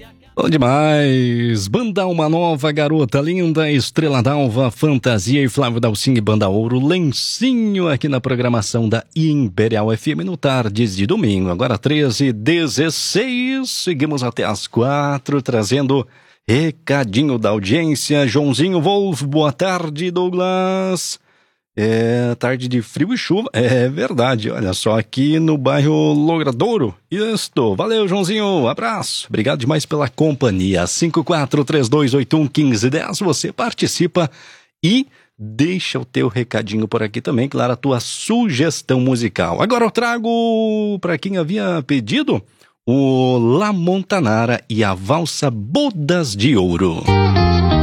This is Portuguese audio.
Bom demais! Banda Uma Nova, Garota Linda, Estrela d'Alva, Fantasia e Flávio Dalcin e Banda Ouro, Lencinho aqui na programação da Imperial FM no Tardes de Domingo. Agora 13h16, seguimos até as 4, trazendo recadinho da audiência. Joãozinho Wolf, boa tarde, Douglas. Tarde de frio e chuva, é verdade, olha só, aqui no bairro Logradouro. Isto, valeu, Joãozinho, abraço, obrigado demais pela companhia. 5432811510, você participa e deixa o teu recadinho por aqui também, claro, a tua sugestão musical. Agora eu trago, para quem havia pedido, o La Montanara e a Valsa Bodas de Ouro.